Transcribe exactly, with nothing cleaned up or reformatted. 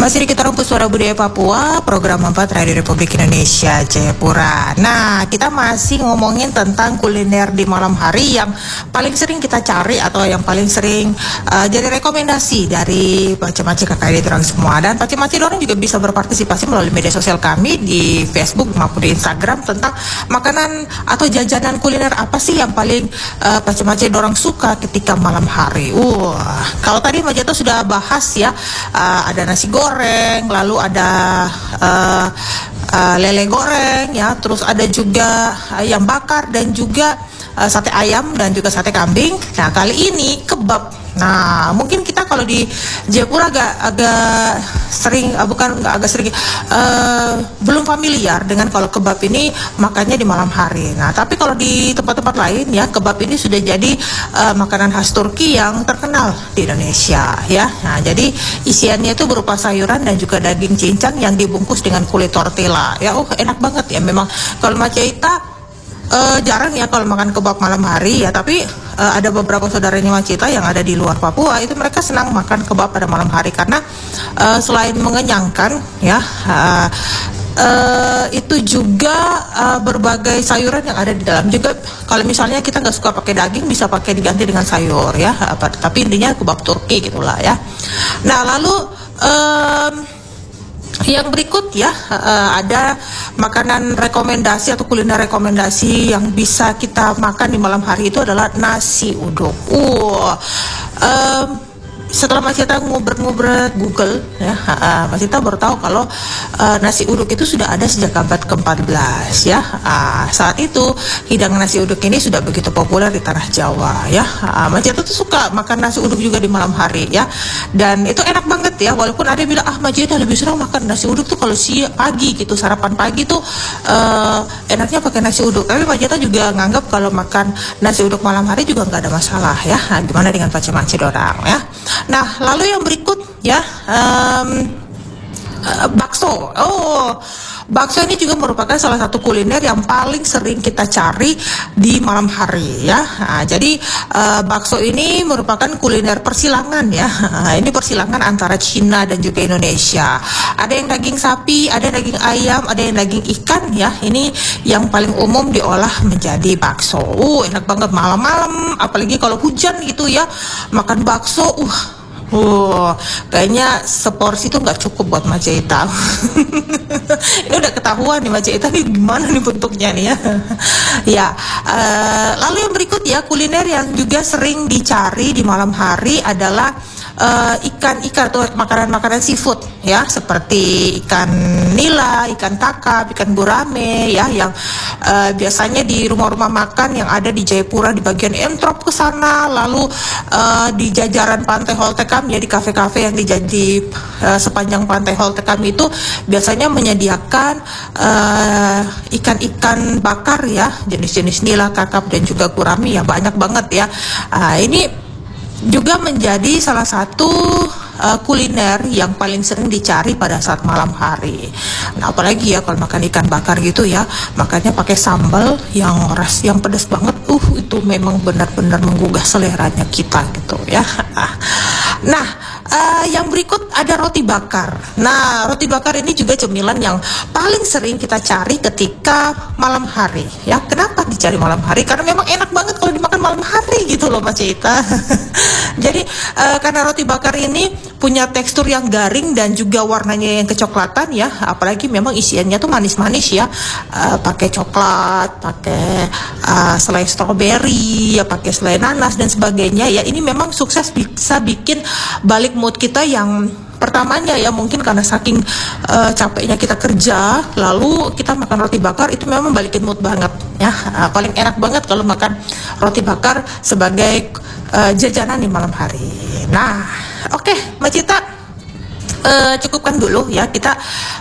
Masih di kita rumput Suara Budaya Papua, program empat Radio Republik Indonesia Jayapura. Nah, kita masih ngomongin tentang kuliner di malam hari yang paling sering kita cari atau yang paling sering uh, jadi rekomendasi dari Pace-Mace kakak adik orang semua. Dan Pace-Mace orang juga bisa berpartisipasi melalui media sosial kami di Facebook maupun di Instagram tentang makanan atau jajanan kuliner apa sih yang paling uh, Pace-Mace orang suka ketika malam hari. Wah, kalau tadi Majeta sudah bahas ya, uh, ada nasi goreng goreng, lalu ada uh, uh, lele goreng ya, terus ada juga ayam bakar dan juga uh, sate ayam dan juga sate kambing. Nah, kali ini kebab. Nah, mungkin kita kalau di Jayapura agak agak sering, uh, bukan agak sering, uh, belum familiar dengan kalau kebab ini makannya di malam hari. Nah, tapi kalau di tempat-tempat lain ya, kebab ini sudah jadi uh, makanan khas Turki yang terkenal di Indonesia ya. Nah, jadi isiannya itu berupa sayuran dan juga daging cincang yang dibungkus dengan kulit tortilla. Ya, oh enak banget ya. Memang kalau Maceita Uh, jarang ya kalau makan kebab malam hari ya, tapi uh, ada beberapa saudaranya Macita yang ada di luar Papua itu mereka senang makan kebab pada malam hari karena uh, selain mengenyangkan ya, uh, uh, itu juga uh, berbagai sayuran yang ada di dalam. Juga kalau misalnya kita nggak suka pakai daging bisa pakai diganti dengan sayur ya, apa, tapi intinya kebab Turki gitulah ya. Nah, lalu um, yang berikut ya, uh, ada makanan rekomendasi atau kuliner rekomendasi yang bisa kita makan di malam hari itu adalah nasi uduk. Uh, um, setelah Mas Cita ngobrol-ngobrol Google ya, uh, Mas Cita baru tahu kalau uh, nasi uduk itu sudah ada sejak abad keempat belas ya. Uh, saat itu hidangan nasi uduk ini sudah begitu populer di tanah Jawa ya. Uh, Mas Cita tuh suka makan nasi uduk juga di malam hari ya. Dan itu enak banget ya, walaupun ada yang bilang ah Mas Cita lebih senang makan nasi uduk tuh kalau siang pagi gitu, sarapan pagi tuh uh, enaknya pakai nasi uduk. Tapi Mas Cita juga nganggap kalau makan nasi uduk malam hari juga nggak ada masalah ya. Nah, gimana dengan Pace-Mace dorang ya. Nah, lalu yang berikut ya, um, uh, bakso. Oh, bakso ini juga merupakan salah satu kuliner yang paling sering kita cari di malam hari ya. Nah, jadi uh, bakso ini merupakan kuliner persilangan ya. Nah, ini persilangan antara Cina dan juga Indonesia. Ada yang daging sapi, ada yang daging ayam, ada yang daging ikan ya. Ini yang paling umum diolah menjadi bakso. Uh, enak banget malam-malam, apalagi kalau hujan gitu ya. Makan bakso, uh Uh, kayaknya seporsi itu nggak cukup buat Maceita. Ini udah ketahuan nih Maceita nih gimana nih bentuknya nih ya. Ya, uh, lalu yang berikut ya, kuliner yang juga sering dicari di malam hari adalah uh, ikan-ikan atau makanan-makanan seafood ya, seperti ikan nila, ikan kakap, ikan gurame ya, yang uh, biasanya di rumah-rumah makan yang ada di Jayapura di bagian entrop ke sana, lalu uh, di jajaran Pantai Holtekam ya, di kafe-kafe yang dijadi uh, sepanjang Pantai Holtekam itu biasanya menyediakan uh, ikan-ikan bakar ya, jenis-jenis nila, kakap dan juga gurami ya, banyak banget ya. Uh, ini juga menjadi salah satu uh, kuliner yang paling sering dicari pada saat malam hari. Nah, apalagi ya kalau makan ikan bakar gitu ya, makannya pakai sambal yang ras, yang pedas banget. Uh, itu memang benar-benar menggugah seleranya kita gitu ya. Nah, uh, yang berikut ada roti bakar. Nah, roti bakar ini juga cemilan yang paling sering kita cari ketika malam hari ya. Kenapa dicari malam hari? Karena memang enak banget kalau dimakan malam hari gitu loh Mas Cita. Jadi uh, karena roti bakar ini punya tekstur yang garing dan juga warnanya yang kecoklatan ya, apalagi memang isiannya tuh manis-manis ya, uh, pakai coklat, pakai uh, selai stroberi ya, pakai selai nanas dan sebagainya ya. Ini memang sukses bisa bikin balik mood kita yang pertamanya ya, mungkin karena saking uh, capeknya kita kerja, lalu kita makan roti bakar itu memang balikin mood banget ya. Uh, paling enak banget kalau makan roti bakar sebagai uh, jajanan di malam hari. Nah, oke okay, Mbak Cita, uh, cukupkan dulu ya kita